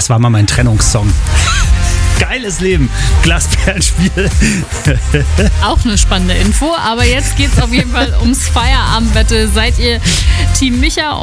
Das war mal mein Trennungssong. Geiles Leben. Glasperlenspiel. Auch eine spannende Info. Aber jetzt geht es auf jeden Fall ums Feierabendbattle. Seid ihr Team Micha